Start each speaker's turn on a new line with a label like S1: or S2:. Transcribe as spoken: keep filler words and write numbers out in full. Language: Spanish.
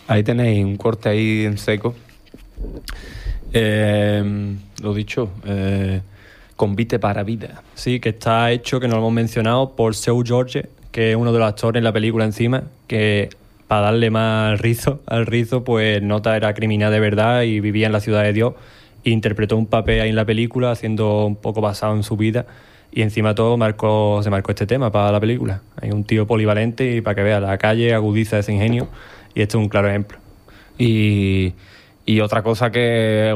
S1: Ahí tenéis un corte ahí en seco. Eh, lo dicho, eh, Convite para vida.
S2: Sí, que está hecho, que no lo hemos mencionado, por Seu Jorge, que es uno de los actores en la película encima, que para darle más rizo al rizo, pues Nota era criminal de verdad y vivía en la ciudad de Dios. E interpretó un papel ahí en la película, haciendo un poco basado en su vida. Y encima todo marcó, se marcó este tema para la película. Hay un tío polivalente y para que veas, la calle agudiza ese ingenio. Y esto es un claro ejemplo.
S1: Y, y otra cosa que